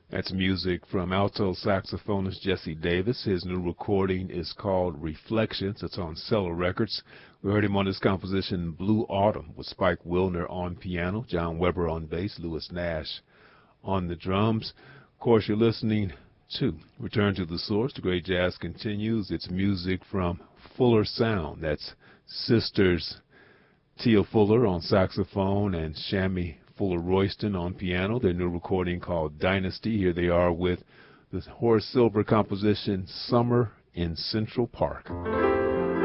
That's music from alto saxophonist Jesse Davis. His new recording is called Reflections. It's on Cello Records. We heard him on his composition Blue Autumn with Spike Wilner on piano, John Weber on bass, Lewis Nash on the drums. Of course, you're listening to Return to the Source. The Great Jazz continues. It's music from Fuller Sound. That's sisters Tia Fuller on saxophone and Shammy Fuller Royston on piano. Their new recording called Dynasty. Here they are with the Horace Silver composition Summer in Central Park.